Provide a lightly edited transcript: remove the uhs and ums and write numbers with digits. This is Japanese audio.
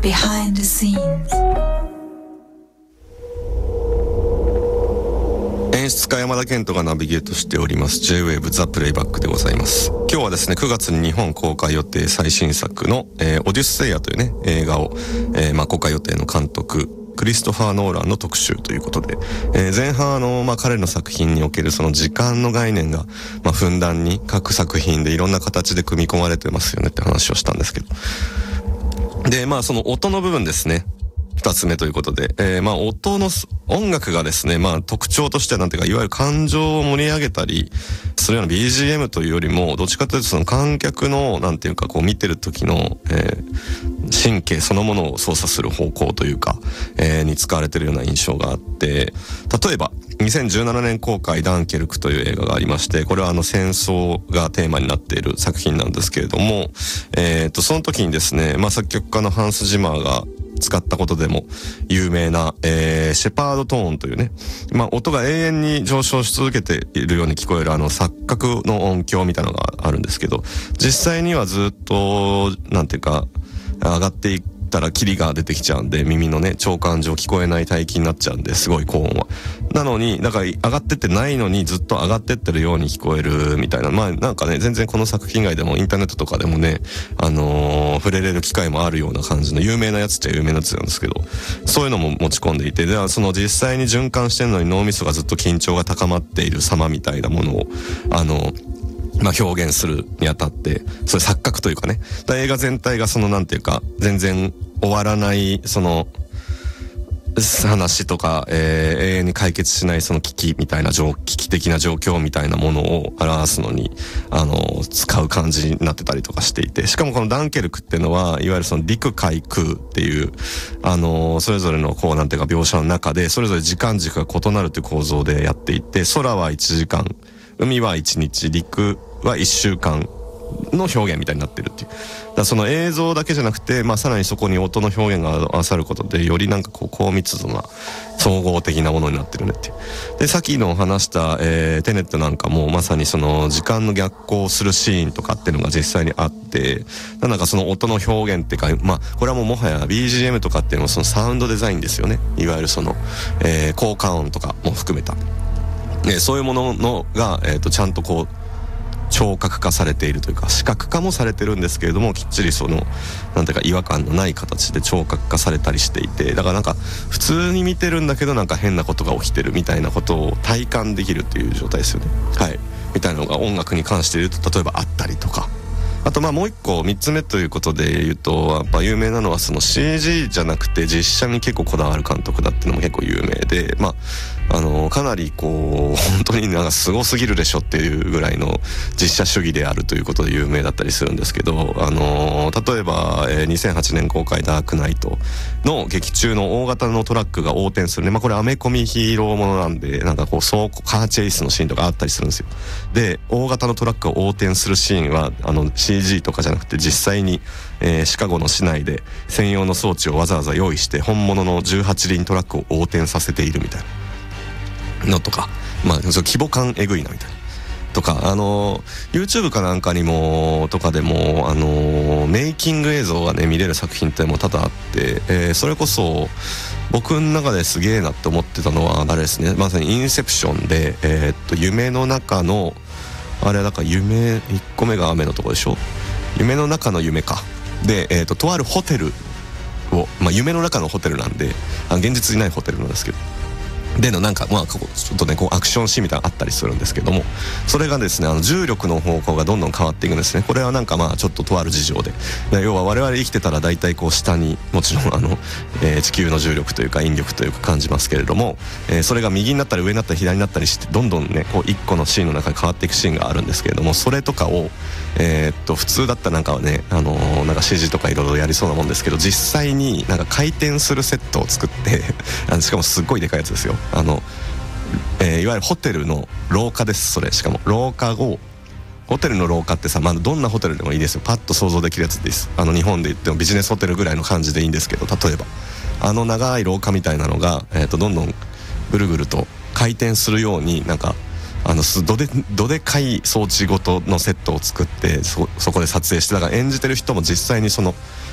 Behind the scenes。 演出家山田健人がナビゲートしております J-Wave ザ・プレイバックでございます。今日はですね9月に日本公開予定最新作の、オデュッセイヤというね映画を、公開予定の監督クリストファー・ノーランの特集ということで、前半彼の作品におけるその時間の概念が、ふんだんに各作品でいろんな形で組み込まれてますよねって話をしたんですけど、でその音の部分ですね二つ目ということで、音楽がですね、特徴としてはなんていうか、いわゆる感情を盛り上げたりするような BGM というよりも、どっちかというとその観客のなんていうかこう見てる時の、神経そのものを操作する方向というか、に使われているような印象があって、例えば2017年公開ダンケルクという映画がありまして、これは戦争がテーマになっている作品なんですけれども、その時にですね、作曲家のハンス・ジマーが使ったことでも有名な、シェパードトーンというね、音が永遠に上昇し続けているように聞こえる錯覚の音響みたいなのがあるんですけど、実際にはずっとなんていうか上がっていったらキリが出てきちゃうんで、耳のね聴感上聞こえない帯域になっちゃうんで、すごい高音はなのにだから上がってってないのにずっと上がってってるように聞こえるみたいな、なんかね全然この作品以外でもインターネットとかでもね触れれる機会もあるような感じの有名なやつっちゃ有名なやつなんですけど、そういうのも持ち込んでいて、ではその実際に循環してるのに脳みそがずっと緊張が高まっている様みたいなものを表現するにあたって、そういう錯覚というかね、映画全体がそのなんていうか全然終わらないその話とか、永遠に解決しないその危機みたいな危機的な状況みたいなものを表すのに使う感じになってたりとかしていて、しかもこのダンケルクっていうのはいわゆるその陸海空っていうそれぞれのこうなんていうか描写の中でそれぞれ時間軸が異なるという構造でやっていて、空は1時間、海は1日、陸は1週間の表現みたいになってるっていう。だからその映像だけじゃなくて、さらにそこに音の表現が合わさることでよりなんかこう高密度な総合的なものになってるねっていう。でさっきの話した、テネットなんかもまさにその時間の逆行するシーンとかっていうのが実際にあって、なんかその音の表現っていうか、これはもはや BGM とかっていうのもそのサウンドデザインですよね。いわゆるその、効果音とかも含めた、そういうものが、ちゃんとこう聴覚化されているというか視覚化もされてるんですけれども、きっちりそのなんていうか違和感のない形で聴覚化されたりしていて、だからなんか普通に見てるんだけどなんか変なことが起きてるみたいなことを体感できるっていう状態ですよね。はい、みたいなのが音楽に関して言うと例えばあったりとか、あともう一個3つ目ということで言うと、やっぱ有名なのはその CG じゃなくて実写に結構こだわる監督だっていうのも結構有名で、かなりこう本当になんかすごすぎるでしょっていうぐらいの実写主義であるということで有名だったりするんですけど、例えば、2008年公開ダークナイトの劇中の大型のトラックが横転するね、これアメコミヒーローものなんでなんかこうカーチェイスのシーンとかあったりするんですよ。で大型のトラックが横転するシーンはCG とかじゃなくて実際に、シカゴの市内で専用の装置をわざわざ用意して本物の18輪トラックを横転させているみたいなのとか、規模感えぐいなみたいなとか、YouTube かなんかにもとかでもメイキング映像がね見れる作品っても多々あって、それこそ僕の中ですげえなって思ってたのはあれですね、まさにインセプションで、夢の中のあれだから1個目が雨のとこでしょ、夢の中の夢かで、とあるホテルを、夢の中のホテルなんで現実にないホテルなんですけどでのなんかちょっとねこうアクションシーンみたいなのあったりするんですけども、それがですね重力の方向がどんどん変わっていくんですね。これはなんかちょっととある事情で、要は我々生きてたら大体こう下にもちろん地球の重力というか引力というか感じますけれども、それが右になったり上になったり左になったりしてどんどんねこう一個のシーンの中で変わっていくシーンがあるんですけれども、それとかを普通だったらなんかはねなんか CG とかいろいろやりそうなもんですけど、実際になんか回転するセットを作ってしかもすっごいでかいやつですよ。いわゆるホテルの廊下です。それしかも廊下をホテルの廊下ってさ、どんなホテルでもいいですよ。パッと想像できるやつです。日本で言ってもビジネスホテルぐらいの感じでいいんですけど、例えば長い廊下みたいなのが、どんどんぐるぐると回転するようになんかどでかい装置ごとのセットを作ってそこで撮影して、だから演じてる人も実際にその